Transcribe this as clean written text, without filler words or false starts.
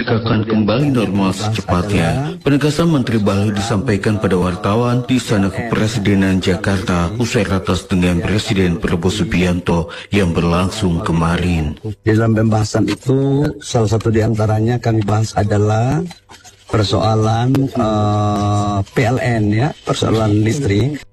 listrik akan kembali normal secepatnya. Penegasan Menteri Bahlil disampaikan pada wartawan di Istana Kepresidenan Jakarta usai ratas dengan Presiden Prabowo Subianto yang berlangsung kemarin. Di dalam pembahasan itu, salah satu diantaranya kami bahas adalah persoalan PLN, ya, persoalan listrik.